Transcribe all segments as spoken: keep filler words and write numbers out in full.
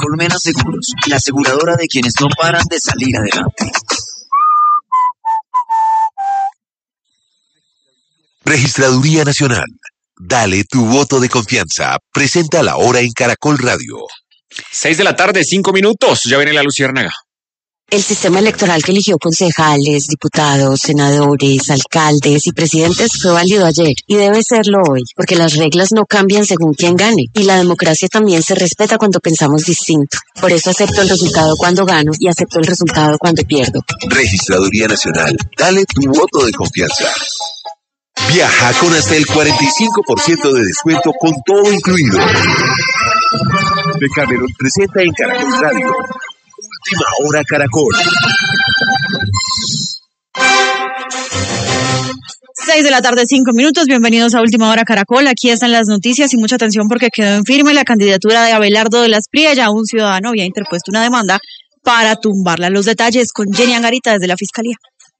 Colmena Seguros, la aseguradora de quienes no paran de salir adelante. Registraduría Nacional. Dale tu voto de confianza. Presenta la hora en Caracol Radio. Seis de la tarde, cinco minutos. Ya viene la luciérnaga. El sistema electoral que eligió concejales, diputados, senadores, alcaldes y presidentes fue válido ayer y debe serlo hoy, porque las reglas no cambian según quién gane y la democracia también se respeta cuando pensamos distinto. Por eso acepto el resultado cuando gano y acepto el resultado cuando pierdo. Registraduría Nacional. Dale tu voto de confianza. Viaja con hasta el cuarenta y cinco por ciento de descuento con todo incluido. Decameron presenta en Caracol Radio. Última hora Caracol. Seis de la tarde, cinco minutos. Bienvenidos a Última Hora Caracol. Aquí están las noticias y mucha atención porque quedó en firme la candidatura de Abelardo de la Espriella. Un ciudadano había interpuesto una demanda para tumbarla. Los detalles con Jenny Angarita desde la Fiscalía.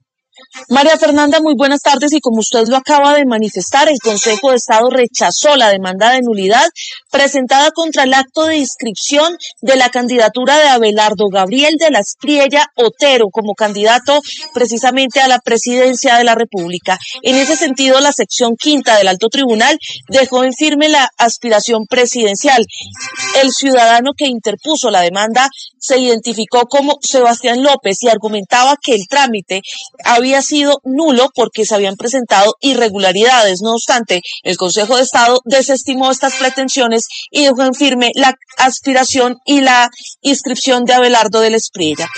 María Fernanda, muy buenas tardes y como usted lo acaba de manifestar, el Consejo de Estado rechazó la demanda de nulidad presentada contra el acto de inscripción de la candidatura de Abelardo Gabriel de la Espriella Otero como candidato precisamente a la presidencia de la República. En ese sentido, la sección quinta del Alto Tribunal dejó en firme la aspiración presidencial. El ciudadano que interpuso la demanda se identificó como Sebastián López y argumentaba que el trámite había sido nulo porque se habían presentado irregularidades. No obstante, el Consejo de Estado desestimó estas pretensiones y dejó en firme la aspiración y la inscripción de Abelardo de la Espriella.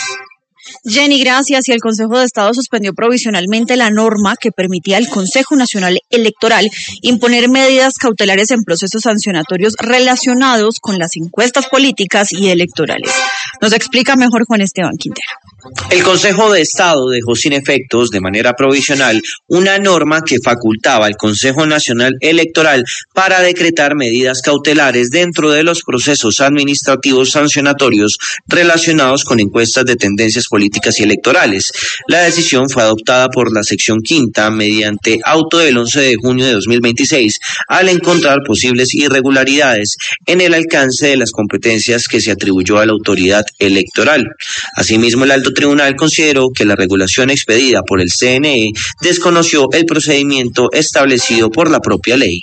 Jenny, gracias. Y el Consejo de Estado suspendió provisionalmente la norma que permitía al Consejo Nacional Electoral imponer medidas cautelares en procesos sancionatorios relacionados con las encuestas políticas y electorales. Nos explica mejor Juan Esteban Quintero. El Consejo de Estado dejó sin efectos de manera provisional una norma que facultaba al Consejo Nacional Electoral para decretar medidas cautelares dentro de los procesos administrativos sancionatorios relacionados con encuestas de tendencias políticas y electorales. La decisión fue adoptada por la sección quinta mediante auto del once de junio de dos mil veintiséis al encontrar posibles irregularidades en el alcance de las competencias que se atribuyó a la autoridad electoral. Asimismo, el Alto Tribunal consideró que la regulación expedida por el C N E desconoció el procedimiento establecido por la propia ley.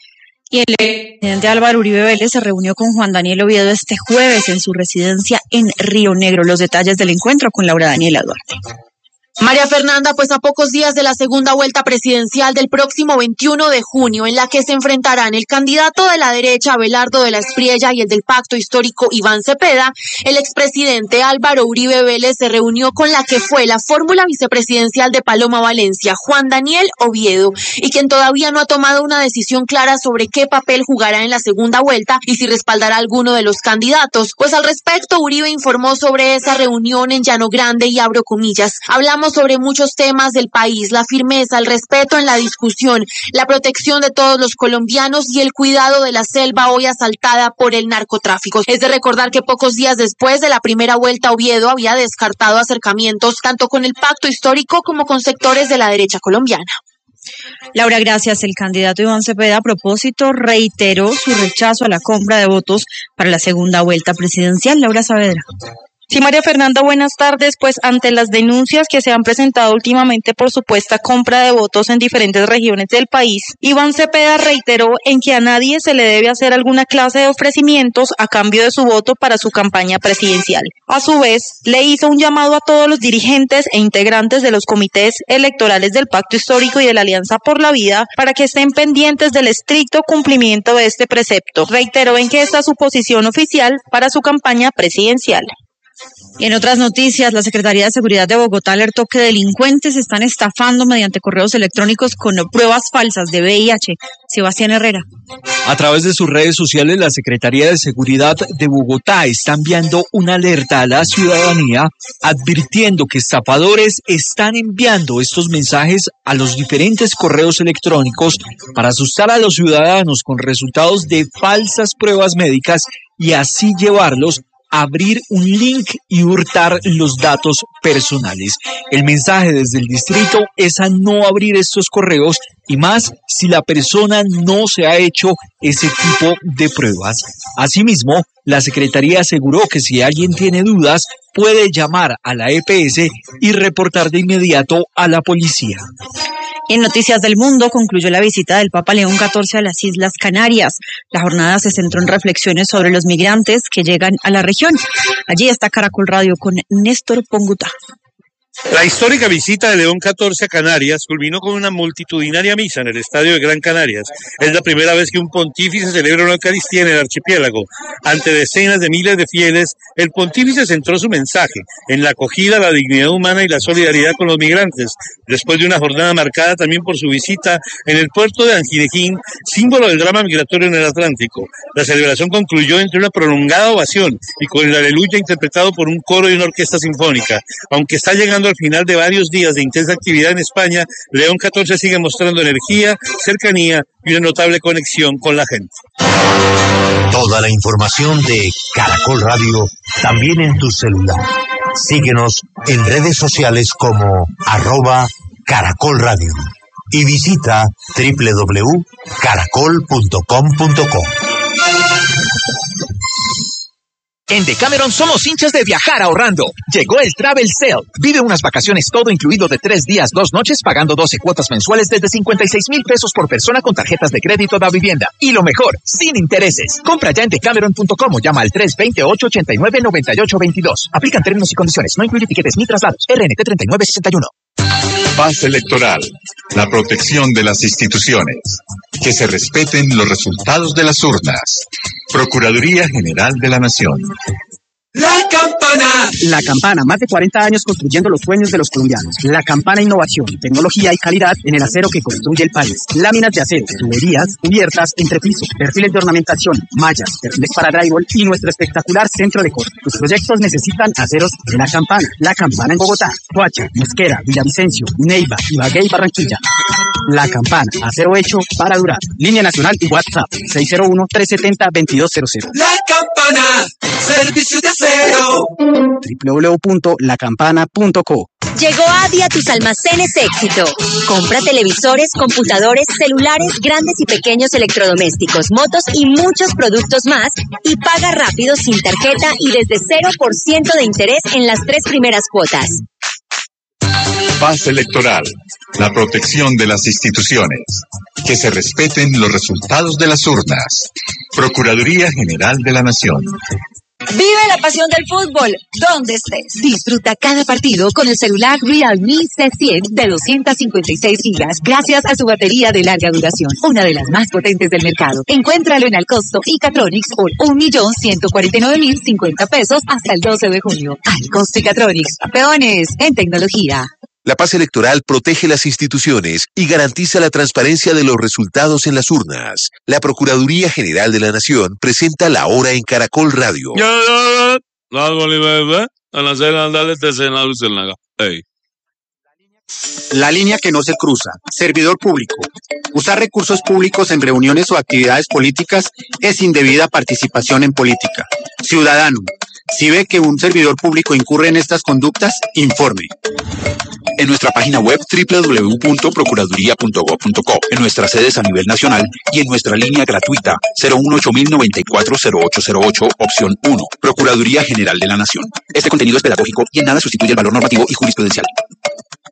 Y el presidente Álvaro Uribe Vélez se reunió con Juan Daniel Oviedo este jueves en su residencia en Río Negro. Los detalles del encuentro con Laura Daniela Duarte. María Fernanda, pues a pocos días de la segunda vuelta presidencial del próximo veintiuno de junio, en la que se enfrentarán el candidato de la derecha Abelardo de la Espriella y el del Pacto Histórico Iván Cepeda, el expresidente Álvaro Uribe Vélez se reunió con la que fue la fórmula vicepresidencial de Paloma Valencia, Juan Daniel Oviedo, y quien todavía no ha tomado una decisión clara sobre qué papel jugará en la segunda vuelta y si respaldará a alguno de los candidatos. Pues al respecto, Uribe informó sobre esa reunión en Llano Grande y abro comillas. Hablamos sobre muchos temas del país, la firmeza, el respeto en la discusión, la protección de todos los colombianos y el cuidado de la selva hoy asaltada por el narcotráfico. Es de recordar que pocos días después de la primera vuelta, Oviedo había descartado acercamientos tanto con el Pacto Histórico como con sectores de la derecha colombiana. Laura, gracias. El candidato Iván Cepeda, a propósito, reiteró su rechazo a la compra de votos para la segunda vuelta presidencial. Laura Saavedra. Sí, María Fernanda, buenas tardes. Pues ante las denuncias que se han presentado últimamente por supuesta compra de votos en diferentes regiones del país, Iván Cepeda reiteró en que a nadie se le debe hacer alguna clase de ofrecimientos a cambio de su voto para su campaña presidencial. A su vez, le hizo un llamado a todos los dirigentes e integrantes de los comités electorales del Pacto Histórico y de la Alianza por la Vida para que estén pendientes del estricto cumplimiento de este precepto. Reiteró en que esta es su posición oficial para su campaña presidencial. Y en otras noticias, la Secretaría de Seguridad de Bogotá alertó que delincuentes están estafando mediante correos electrónicos con pruebas falsas de V I H. Sebastián Herrera. A través de sus redes sociales, la Secretaría de Seguridad de Bogotá está enviando una alerta a la ciudadanía advirtiendo que estafadores están enviando estos mensajes a los diferentes correos electrónicos para asustar a los ciudadanos con resultados de falsas pruebas médicas y así llevarlos abrir un link y hurtar los datos personales. El mensaje desde el distrito es a no abrir estos correos y más si la persona no se ha hecho ese tipo de pruebas. Asimismo, la Secretaría aseguró que si alguien tiene dudas, puede llamar a la E P S y reportar de inmediato a la policía. En Noticias del Mundo concluyó la visita del Papa León catorce a las Islas Canarias. La jornada se centró en reflexiones sobre los migrantes que llegan a la región. Allí está Caracol Radio con Néstor Ponguta. La histórica visita de León catorce a Canarias culminó con una multitudinaria misa en el Estadio de Gran Canarias. Es la primera vez que un pontífice celebra una Eucaristía en el archipiélago. Ante decenas de miles de fieles, el pontífice centró su mensaje en la acogida, la dignidad humana y la solidaridad con los migrantes, después de una jornada marcada también por su visita en el puerto de Anginejín, símbolo del drama migratorio en el Atlántico. La celebración concluyó entre una prolongada ovación y con el aleluya interpretado por un coro y una orquesta sinfónica. Aunque está llegando al final de varios días de intensa actividad en España, León catorce sigue mostrando energía, cercanía y una notable conexión con la gente. Toda la información de Caracol Radio también en tu celular. Síguenos en redes sociales como arroba Caracol Radio y visita doble u doble u doble u punto caracol punto com punto co. En Decameron somos hinchas de viajar ahorrando. Llegó el Travel Sale. Vive unas vacaciones todo incluido de tres días, dos noches, pagando doce cuotas mensuales desde cincuenta y seis mil pesos por persona con tarjetas de crédito da vivienda. Y lo mejor, sin intereses. Compra ya en decameron punto com o llama al tres dos ocho, ocho nueve, nueve ocho dos dos. Aplican términos y condiciones. No incluye tiquetes ni traslados. R N T treinta y nueve sesenta y uno. Paz electoral. La protección de las instituciones. Que se respeten los resultados de las urnas. Procuraduría General de la Nación. La Campana. La Campana, más de cuarenta años construyendo los sueños de los colombianos. La Campana, innovación, tecnología y calidad en el acero que construye el país. Láminas de acero, tuberías, cubiertas, entrepiso, perfiles de ornamentación, mallas, perfiles para drywall y nuestro espectacular centro de corte. Tus proyectos necesitan aceros de La Campana. La Campana en Bogotá, Soacha, Mosquera, Villavicencio, Neiva, Ibagué y Barranquilla. La Campana, acero hecho para durar. Línea nacional y WhatsApp seis cero uno, tres siete cero, dos dos cero cero. La Campana, servicio de acero. doble u doble u doble u punto la campana punto co. Llegó Adi a tus almacenes Éxito. Compra televisores, computadores, celulares, grandes y pequeños electrodomésticos, motos y muchos productos más y paga rápido sin tarjeta y desde cero por ciento de interés en las tres primeras cuotas. Paz electoral. La protección de las instituciones. Que se respeten los resultados de las urnas. Procuraduría General de la Nación. Vive la pasión del fútbol, donde estés. Disfruta cada partido con el celular Realme C cien de doscientos cincuenta y seis gigas gracias a su batería de larga duración, una de las más potentes del mercado. Encuéntralo en Alcosto y Catronics por un millón ciento cuarenta y nueve mil cincuenta pesos hasta el doce de junio. Alcosto y Catronics, campeones en tecnología. La paz electoral protege las instituciones y garantiza la transparencia de los resultados en las urnas. La Procuraduría General de la Nación presenta La Hora en Caracol Radio. La línea que no se cruza. Servidor público. Usar recursos públicos en reuniones o actividades políticas es indebida participación en política. Ciudadano, si ve que un servidor público incurre en estas conductas, informe. En nuestra página web doble u doble u doble u punto procuraduría punto gob punto co, en nuestras sedes a nivel nacional y en nuestra línea gratuita cero uno ocho mil noventa y cuatro cero ocho cero ocho, opción uno. Procuraduría General de la Nación. Este contenido es pedagógico y en nada sustituye el valor normativo y jurisprudencial.